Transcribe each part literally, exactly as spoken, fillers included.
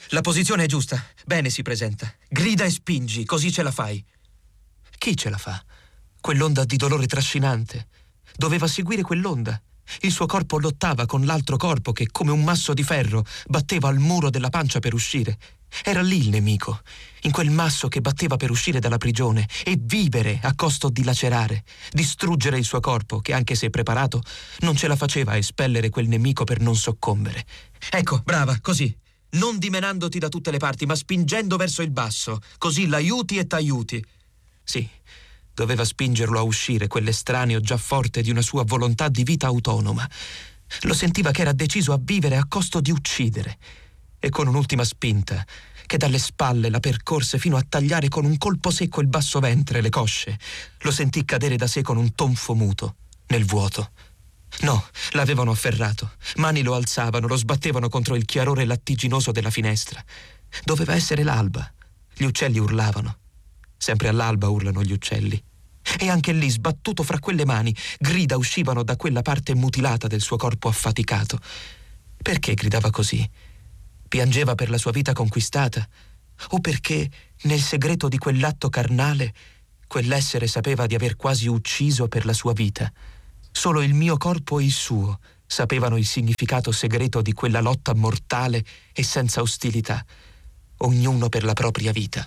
La posizione è giusta. Bene si presenta. Grida e spingi, così ce la fai. Chi ce la fa? Quell'onda di dolore trascinante. Doveva seguire quell'onda. Il suo corpo lottava con l'altro corpo che, come un masso di ferro, batteva al muro della pancia per uscire. Era lì il nemico, in quel masso che batteva per uscire dalla prigione e vivere a costo di lacerare, distruggere il suo corpo che, anche se preparato, non ce la faceva a espellere quel nemico per non soccombere. Ecco, brava, così. Non dimenandoti da tutte le parti, ma spingendo verso il basso, così l'aiuti e t'aiuti. Sì, doveva spingerlo a uscire quell'estraneo già forte di una sua volontà di vita autonoma. Lo sentiva che era deciso a vivere a costo di uccidere. E con un'ultima spinta, che dalle spalle la percorse fino a tagliare con un colpo secco il basso ventre, le cosce, lo sentì cadere da sé con un tonfo muto, nel vuoto. No, l'avevano afferrato. Mani lo alzavano, lo sbattevano contro il chiarore lattiginoso della finestra. Doveva essere l'alba. Gli uccelli urlavano. Sempre all'alba urlano gli uccelli. E anche lì, sbattuto fra quelle mani, grida uscivano da quella parte mutilata del suo corpo affaticato. Perché gridava così? Piangeva per la sua vita conquistata? O perché, nel segreto di quell'atto carnale, quell'essere sapeva di aver quasi ucciso per la sua vita? Solo il mio corpo e il suo sapevano il significato segreto di quella lotta mortale e senza ostilità, ognuno per la propria vita.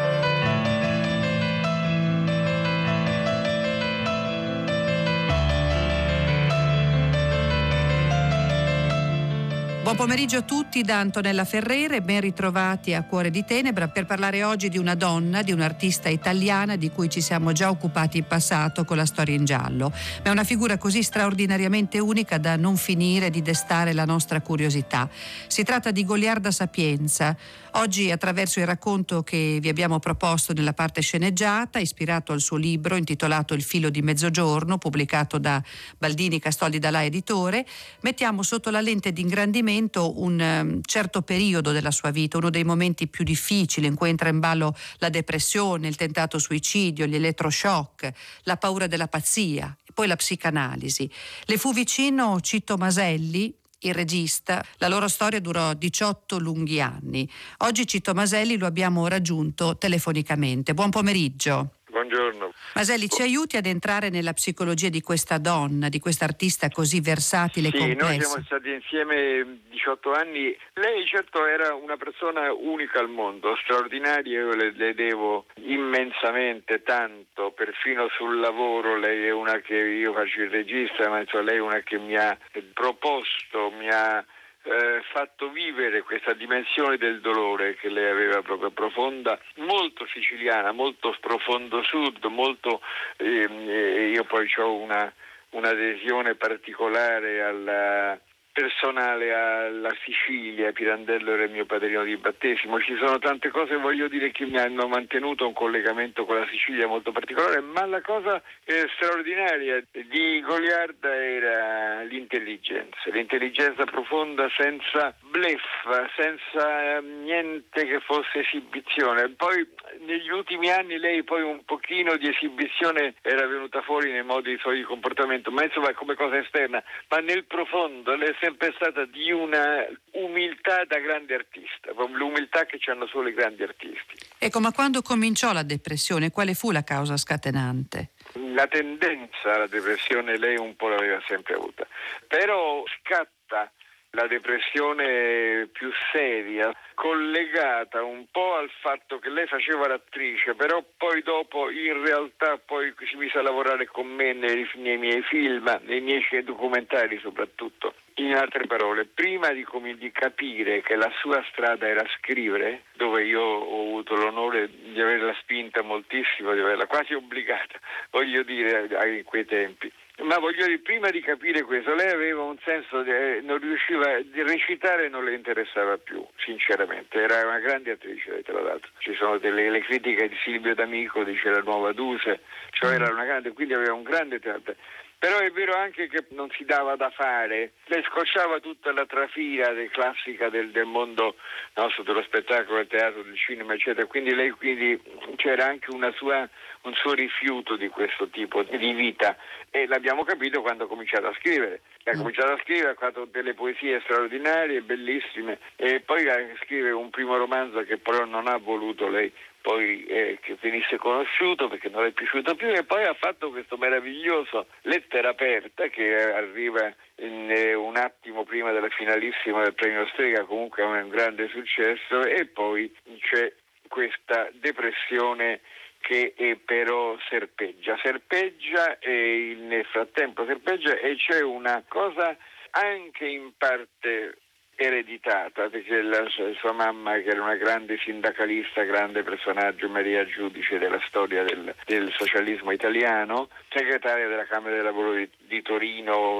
Buon pomeriggio a tutti da Antonella Ferrere, ben ritrovati a Cuore di Tenebra per parlare oggi di una donna, di un'artista italiana di cui ci siamo già occupati in passato con la Storia in giallo, ma è una figura così straordinariamente unica da non finire di destare la nostra curiosità. Si tratta di Goliarda Sapienza. Oggi, attraverso il racconto che vi abbiamo proposto nella parte sceneggiata, ispirato al suo libro intitolato Il filo di mezzogiorno, pubblicato da Baldini Castoldi Dalà editore, mettiamo sotto la lente di ingrandimento un um, certo periodo della sua vita, uno dei momenti più difficili in cui entra in ballo la depressione, il tentato suicidio, gli elettroshock, la paura della pazzia e poi la psicanalisi. Le fu vicino Cito Maselli, il regista. La loro storia durò diciotto lunghi anni. Oggi Cito Maselli lo abbiamo raggiunto telefonicamente. Buon pomeriggio. Buongiorno. Maselli, ci aiuti ad entrare nella psicologia di questa donna, di questa artista così versatile e sì, complessa? Noi siamo stati insieme diciotto anni. Lei certo era una persona unica al mondo, straordinaria, io le, le devo immensamente tanto, perfino sul lavoro. Lei è una che, io faccio il regista, ma insomma, lei è una che mi ha proposto, mi ha Eh, fatto vivere questa dimensione del dolore che lei aveva proprio profonda, molto siciliana, molto profondo sud, molto eh, io poi ho una un'adesione particolare alla personale alla Sicilia. Pirandello era il mio padrino di battesimo. Ci sono tante cose, voglio dire, che mi hanno mantenuto un collegamento con la Sicilia molto particolare, ma la cosa eh, straordinaria di Goliarda era l'intelligenza, l'intelligenza profonda, senza bluff, senza eh, niente che fosse esibizione. Poi negli ultimi anni lei poi un pochino di esibizione era venuta fuori nei modi dei suoi comportamenti, ma insomma come cosa esterna, ma nel profondo lei è sempre stata di una umiltà da grande artista, l'umiltà che ci hanno solo i grandi artisti. Ecco, ma quando cominciò la depressione, quale fu la causa scatenante? La tendenza alla depressione lei un po' l'aveva sempre avuta, però scatta la depressione più seria, collegata un po' al fatto che lei faceva l'attrice, però poi dopo in realtà poi si mise a lavorare con me nei, nei miei film, nei miei documentari soprattutto. In altre parole, prima di, come, di capire che la sua strada era scrivere, dove io ho avuto l'onore di averla spinta moltissimo, di averla quasi obbligata, voglio dire, in quei tempi. Ma voglio dire, prima di capire questo, lei aveva un senso, di, eh, non riusciva, di recitare non le interessava più, sinceramente. Era una grande attrice, tra l'altro. Ci sono delle le critiche di Silvio D'Amico, dice La nuova Duse, cioè era una grande, quindi aveva un grande teatro. Però è vero anche che non si dava da fare, le scocciava tutta la trafila del classica del, del mondo nostro, dello spettacolo, del teatro, del cinema, eccetera. Quindi lei quindi c'era anche una sua, un suo rifiuto di questo tipo di vita, e l'abbiamo capito quando ha cominciato a scrivere. Ha cominciato a scrivere, ha fatto delle poesie straordinarie, bellissime, e poi a scrivere un primo romanzo che però non ha voluto lei poi eh, che venisse conosciuto perché non è piaciuto più, e poi ha fatto questo meraviglioso Lettera aperta che arriva in, eh, un attimo prima della finalissima del premio Strega, comunque è un grande successo, e poi c'è questa depressione che è però serpeggia, serpeggia e nel frattempo serpeggia, e c'è una cosa anche in parte ereditata, perché la sua mamma, che era una grande sindacalista, grande personaggio, Maria Giudice della storia del, del socialismo italiano, segretaria della Camera del Lavoro di, di Torino,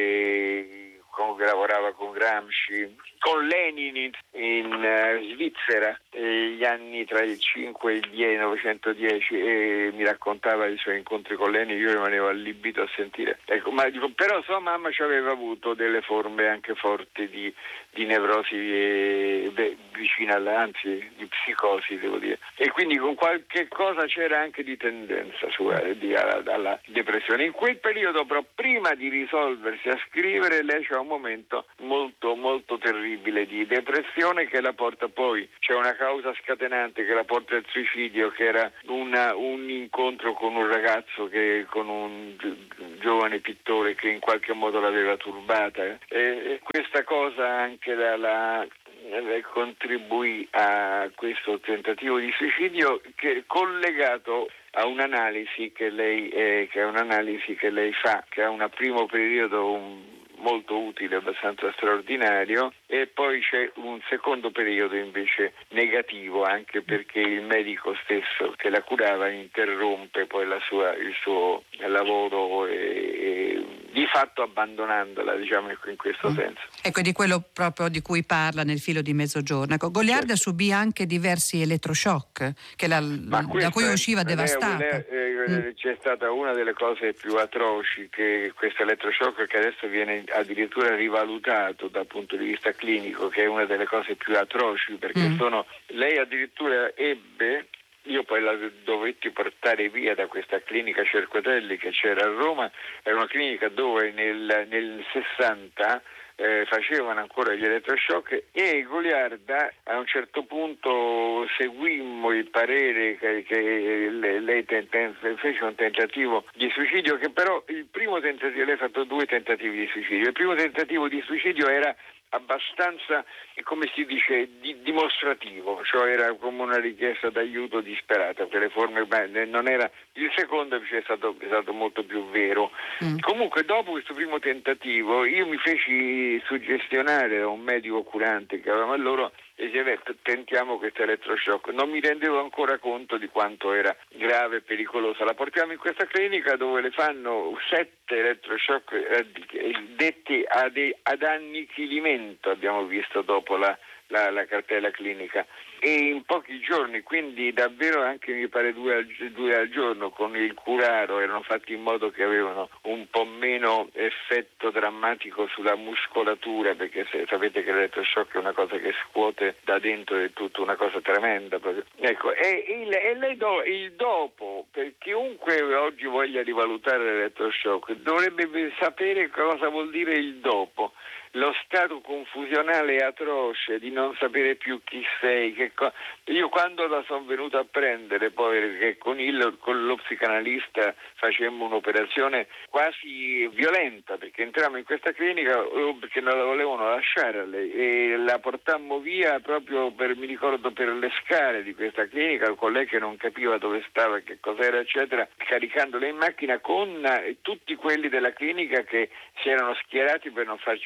e che lavorava con Gramsci, con Lenin in, in uh, Svizzera, eh, gli anni tra il cinque e il millenovecentodieci, e mi raccontava i suoi incontri con Lenin. Io rimanevo allibito a sentire. Ecco, ma dico, però sua mamma ci aveva avuto delle forme anche forti di, di nevrosi e, beh, vicina alla, anzi di psicosi, devo dire, e quindi con qualche cosa c'era anche di tendenza sua di, alla, alla depressione. In quel periodo, però, prima di risolversi a scrivere, lei c'ha un momento molto molto terribile di depressione che la porta poi, c'è una causa scatenante che la porta al suicidio, che era una, un incontro con un ragazzo, che con un giovane pittore che in qualche modo l'aveva turbata, eh. e, e questa cosa anche la, la contribuì a questo tentativo di suicidio, che è collegato a un'analisi che lei eh, che è un'analisi che lei fa, che ha un primo periodo un molto utile, abbastanza straordinario, e poi c'è un secondo periodo invece negativo, anche perché il medico stesso che la curava interrompe poi la sua, il suo lavoro, e, e di fatto abbandonandola, diciamo, in questo mm. senso. Ecco, di quello proprio di cui parla nel Filo di Mezzogiorno. Ecco, Goliarda certo. subì anche diversi elettroshock, che la, da cui usciva devastata. Lei, eh, mm. C'è stata una delle cose più atroci, che questo elettroshock, che adesso viene addirittura rivalutato dal punto di vista clinico, che è una delle cose più atroci, perché mm. sono, lei addirittura ebbe, io poi la dovetti portare via da questa clinica Cerquetelli che c'era a Roma, era una clinica dove nel, nel sessanta eh, facevano ancora gli elettroshock, e Goliarda a un certo punto seguimmo il parere che, che lei tenten- fece un tentativo di suicidio, che però il primo tentativo, lei ha fatto due tentativi di suicidio, il primo tentativo di suicidio era abbastanza, come si dice, di, dimostrativo, cioè era come una richiesta d'aiuto disperata per le forme, non era, il secondo invece è stato, è stato molto più vero. Mm. Comunque dopo questo primo tentativo io mi feci suggestionare da un medico curante che avevamo allora, e disse, tentiamo questo elettroshock. Non mi rendevo ancora conto di quanto era grave e pericolosa. La portiamo in questa clinica dove le fanno sette elettroshock eh, detti ad, ad annichilimento, abbiamo visto dopo la, la, la cartella clinica, e in pochi giorni, quindi davvero anche mi pare due al, due al giorno con il curaro, erano fatti in modo che avevano un po' meno effetto drammatico sulla muscolatura, perché se, sapete che l'elettroshock è una cosa che scuote da dentro, è tutta una cosa tremenda proprio. Ecco, e il, e lei do, il dopo, per chiunque oggi voglia rivalutare l'elettroshock dovrebbe sapere cosa vuol dire il dopo, lo stato confusionale e atroce di non sapere più chi sei, che co- io quando la sono venuta a prendere poi, perché con, il, con lo psicanalista facemmo un'operazione quasi violenta, perché entrammo in questa clinica perché non la volevano lasciare a lei, e la portammo via proprio per, mi ricordo, per le scale di questa clinica, con lei che non capiva dove stava, che cos'era eccetera, caricandola in macchina con tutti quelli della clinica che si erano schierati per non farci uscire.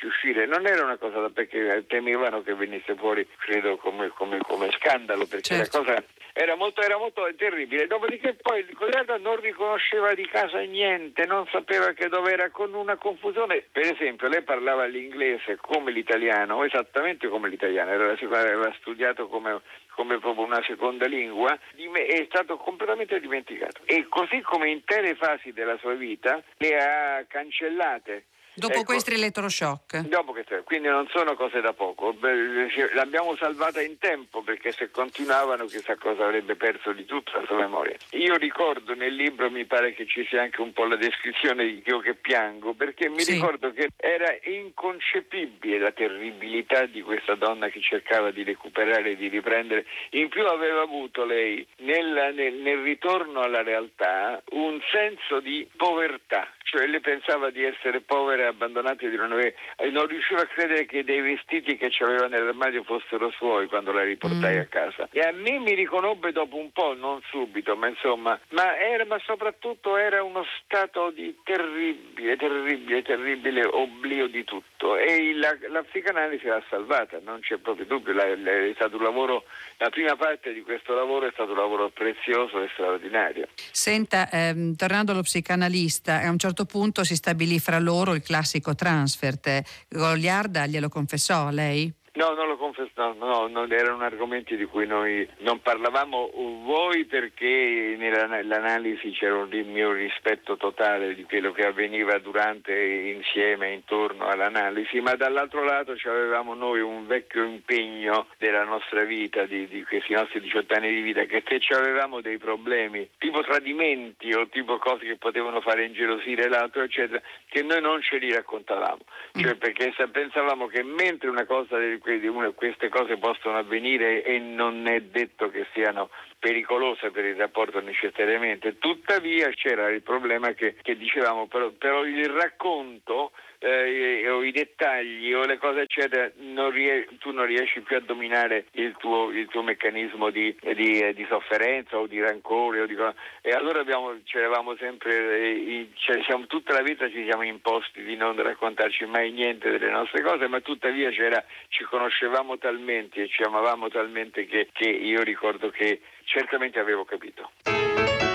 terribile, non era una cosa da perché temevano che venisse fuori, credo, come, come, come scandalo, perché certo. la cosa era molto, era molto terribile. Dopodiché poi il collega non riconosceva di casa niente, non sapeva che dove era, con una confusione. Per esempio, lei parlava l'inglese come l'italiano, esattamente come l'italiano, era, aveva studiato come, come proprio una seconda lingua, è stato completamente dimenticato. E così come intere fasi della sua vita le ha cancellate. Dopo ecco, questi elettroshock. Dopo che, quindi non sono cose da poco. L'abbiamo salvata in tempo, perché se continuavano chissà cosa avrebbe perso di tutta la sua memoria. Io ricordo nel libro, mi pare che ci sia anche un po' la descrizione di Io che piango, perché mi sì. ricordo che era inconcepibile la terribilità di questa donna che cercava di recuperare e di riprendere. In più aveva avuto lei nel, nel, nel ritorno alla realtà un senso di povertà, cioè lei pensava di essere povera, abbandonati, di non avere, non riusciva a credere che dei vestiti che c'aveva nell'armadio fossero suoi quando la riportai mm. a casa. E a me mi riconobbe dopo un po', non subito, ma insomma, ma era, ma soprattutto era uno stato di terribile, terribile, terribile oblio di tutto. E il, la, la psicanalisi l'ha salvata, non c'è proprio dubbio. La, la, è stato un lavoro, la prima parte di questo lavoro è stato un lavoro prezioso e straordinario. Senta, ehm, tornando allo psicanalista, a un certo punto si stabilì fra loro il classico transfert. Goliarda glielo confessò a lei? No, non lo confesso, no, no, non erano argomenti di cui noi non parlavamo, voi perché nell'analisi c'era un mio rispetto totale di quello che avveniva durante, insieme, intorno all'analisi, ma dall'altro lato avevamo noi un vecchio impegno della nostra vita, di, di questi nostri diciotto anni di vita, che se avevamo dei problemi, tipo tradimenti o tipo cose che potevano fare ingelosire l'altro, eccetera, che noi non ce li raccontavamo, cioè perché pensavamo che mentre una cosa del queste cose possono avvenire e non è detto che siano pericolose per il rapporto necessariamente, tuttavia c'era il problema che, che dicevamo, però, però il racconto eh, o i dettagli o le cose eccetera, non ries- tu non riesci più a dominare il tuo, il tuo meccanismo di, di, di sofferenza o di rancore o di co- e allora abbiamo, c'eravamo sempre, eh, cioè, siamo, tutta la vita ci siamo imposti di non raccontarci mai niente delle nostre cose, ma tuttavia c'era, ci conoscevamo talmente e ci amavamo talmente che, che io ricordo che certamente avevo capito.